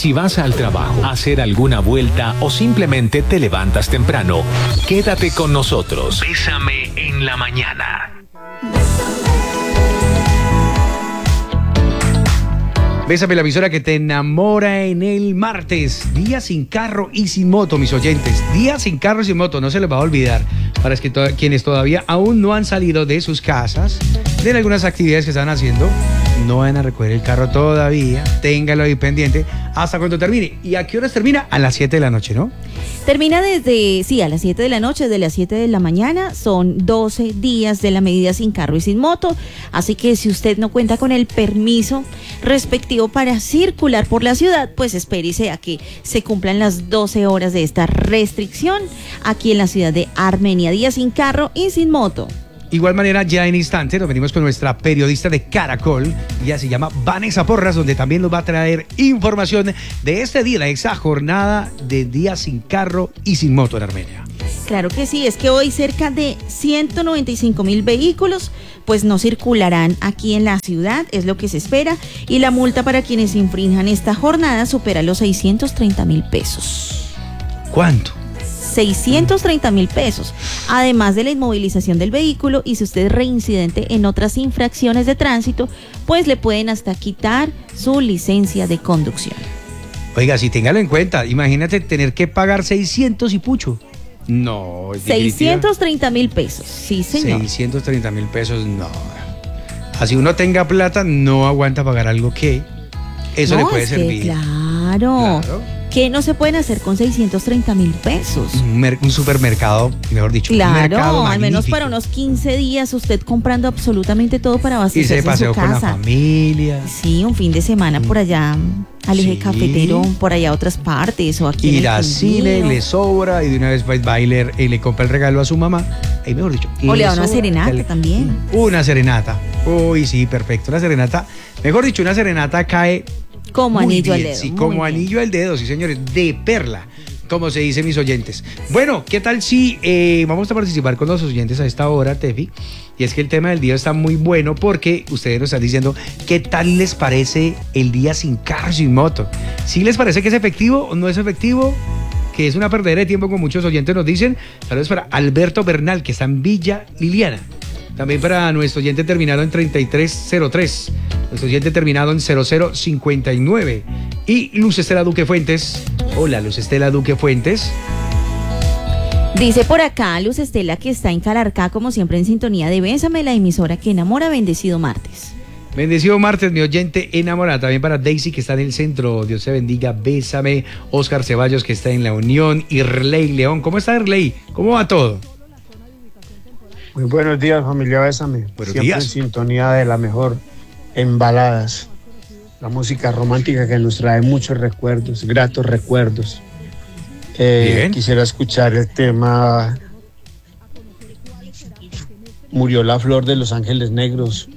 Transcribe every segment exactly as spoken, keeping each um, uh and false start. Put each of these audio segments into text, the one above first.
Si vas al trabajo, a hacer alguna vuelta o simplemente te levantas temprano, quédate con nosotros. Bésame en la mañana. Bésame, la emisora que te enamora en el martes. Día sin carro y sin moto, mis oyentes. Día sin carro y sin moto, no se les va a olvidar. Para que to- quienes todavía aún no han salido de sus casas, de algunas actividades que están haciendo, no van a recoger el carro todavía. Téngalo ahí pendiente hasta cuando termine. ¿Y a qué horas termina? A las siete de la noche, ¿no? Termina desde, sí, a las siete de la noche, de las siete de la mañana. Son doce días de la medida sin carro y sin moto. Así que si usted no cuenta con el permiso respectivo para circular por la ciudad, pues espérese a que se cumplan las doce horas de esta restricción aquí en la ciudad de Armenia. Día sin carro y sin moto. Igual manera, ya en instante nos venimos con nuestra periodista de Caracol, ella se llama Vanessa Porras, donde también nos va a traer información de este día, de esa jornada de día sin carro y sin moto en Armenia. Claro que sí, es que hoy cerca de ciento noventa y cinco mil vehículos pues no circularán aquí en la ciudad, es lo que se espera, y la multa para quienes infrinjan esta jornada supera los seiscientos treinta mil pesos. ¿Cuánto? seiscientos treinta mil pesos, además de la inmovilización del vehículo, y si usted es reincidente en otras infracciones de tránsito, pues le pueden hasta quitar su licencia de conducción. Oiga, si téngalo en cuenta, imagínate tener que pagar seiscientos y pucho. No, seiscientos treinta mil pesos, sí señor. seiscientos treinta mil pesos, no. Así uno tenga plata, no aguanta pagar algo que eso no, le puede es servir. Que, claro. claro. ¿Qué no se pueden hacer con seiscientos treinta mil pesos? Un, mer- un supermercado, mejor dicho. Claro, un mercado al menos magnífico. para unos quince días usted comprando absolutamente todo para abastecerse y se paseó en su casa. Con la familia. Sí, un fin de semana por allá al eje sí. cafetero, por allá a otras partes o aquí. Ir al cine, le sobra y de una vez va a bailar y le compra el regalo a su mamá. Ahí mejor dicho. O le da una serenata le... también. Una serenata. Uy, sí, perfecto. Una serenata. Mejor dicho, una serenata cae como anillo al dedo. Sí, como anillo al dedo, sí, señores, de perla, como se dice mis oyentes. Bueno, ¿qué tal si eh, vamos a participar con los oyentes a esta hora, Tefi? Y es que el tema del día está muy bueno porque ustedes nos están diciendo qué tal les parece el día sin carro, sin moto. ¿Sí les parece que es efectivo o no es efectivo? Que es una perdedera de tiempo, como muchos oyentes nos dicen. Saludos para Alberto Bernal, que está en Villa Liliana. También para nuestro oyente terminado en treinta y tres cero tres, nuestro oyente terminado en cero cero cincuenta y nueve. Y Luz Estela Duque Fuentes. Hola, Luz Estela Duque Fuentes. Dice por acá Luz Estela que está en Calarcá, como siempre en sintonía de Bésame, la emisora que enamora. Bendecido martes. Bendecido martes, mi oyente enamorada. También para Daisy, que está en el centro. Dios se bendiga, bésame. Oscar Ceballos, que está en la Unión. Irley León. ¿Cómo está Irley? ¿Cómo va todo? Muy buenos días, familia Bésame. Buenos Siempre días. En sintonía de la mejor en baladas. La música romántica que nos trae muchos recuerdos, gratos recuerdos. Eh, quisiera escuchar el tema Murió la flor de los ángeles negros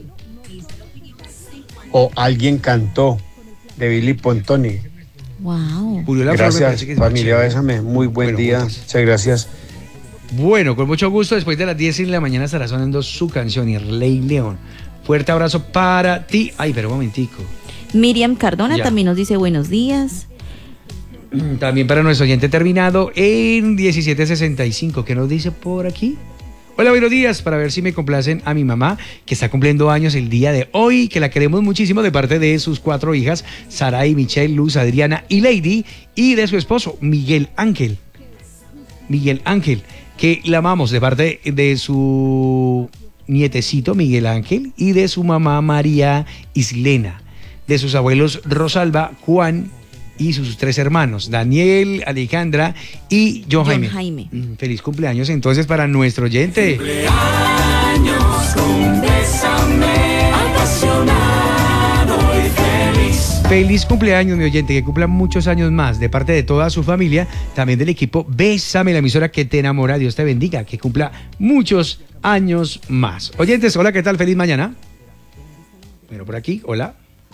o Alguien cantó de Billy Pontoni. Wow. Murió la Gracias, flor, familia Bésame. Muy buen bueno, día. muchas. Muchas gracias. Bueno, con mucho gusto, después de las diez de la mañana estará sonando su canción, Irley León. Fuerte abrazo para ti. Ay, pero un momentico. Miriam Cardona ya. también nos dice buenos días. También para nuestro oyente terminado en diecisiete sesenta y cinco. ¿Qué nos dice por aquí? Hola, buenos días. Para ver si me complacen a mi mamá, que está cumpliendo años el día de hoy, que la queremos muchísimo, de parte de sus cuatro hijas, Saray, Michelle, Luz, Adriana y Lady, y de su esposo, Miguel Ángel. Miguel Ángel, que la amamos, de parte de su nietecito Miguel Ángel y de su mamá María Islena, de sus abuelos Rosalba, Juan y sus tres hermanos, Daniel, Alejandra y John, John Jaime. Jaime. Mm, feliz cumpleaños entonces para nuestro oyente. Cumpleaños con Bésame, apasionado y feliz. Feliz cumpleaños, mi oyente, que cumpla muchos años más, de parte de toda su familia, también del equipo Bésame, la emisora que te enamora. Dios te bendiga, que cumpla muchos años más. Oyentes, hola, ¿qué tal? Feliz mañana. Bueno, por aquí, hola.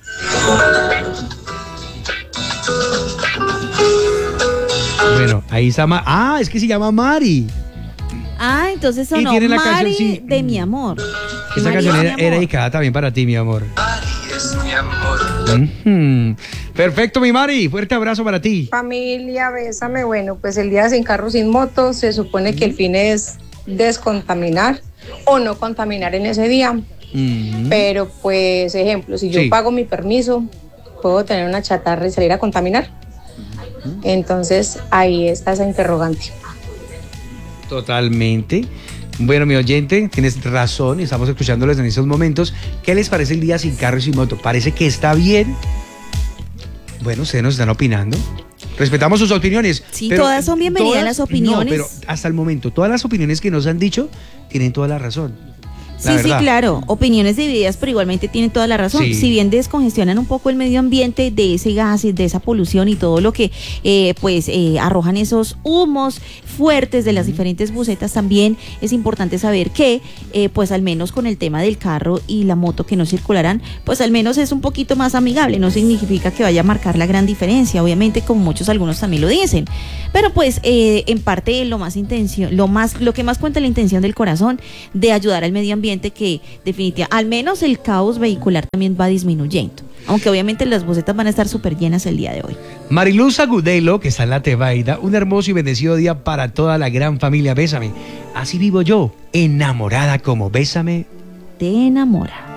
Bueno, ahí está Ma- Ah, es que se llama Mari. Ah, entonces Y sonó tiene la Mari canción, sí. de mi amor. Esa Mari canción de mi era, era amor. dedicada también para ti, mi amor. Mari es mi amor. Ujú. Perfecto, mi Mari, fuerte abrazo para ti. Familia, bésame. Bueno, pues el día sin carro, sin moto, se supone que el fin es descontaminar o no contaminar en ese día. Mm. Pero pues, ejemplo, si yo sí. pago mi permiso, puedo tener una chatarra y salir a contaminar. Mm. Entonces, ahí está esa interrogante. Totalmente. Bueno, mi oyente, tienes razón, estamos escuchándoles en estos momentos. ¿Qué les parece el día sin carro y sin moto? ¿Parece que está bien? Bueno, ustedes nos están opinando. Respetamos sus opiniones. Sí, pero todas son bienvenidas todas, las opiniones. No, pero hasta el momento, todas las opiniones que nos han dicho tienen toda la razón. Sí, sí, claro, opiniones divididas, pero igualmente tienen toda la razón. Sí. Si bien descongestionan un poco el medio ambiente de ese gas, de esa polución y todo lo que eh, pues eh, arrojan esos humos fuertes de las diferentes busetas, también es importante saber que eh, pues al menos con el tema del carro y la moto que no circularán, pues al menos es un poquito más amigable. No significa que vaya a marcar la gran diferencia, obviamente, como muchos algunos también lo dicen, pero pues eh, en parte lo más intención, lo más, lo que más cuenta es la intención del corazón de ayudar al medio ambiente, que definitivamente, al menos el caos vehicular también va disminuyendo, aunque obviamente las busetas van a estar súper llenas el día de hoy. Mariluz Agudelo, que está en la Tebaida, un hermoso y bendecido día para toda la gran familia Bésame. Así vivo yo, enamorada como Bésame. Te enamora.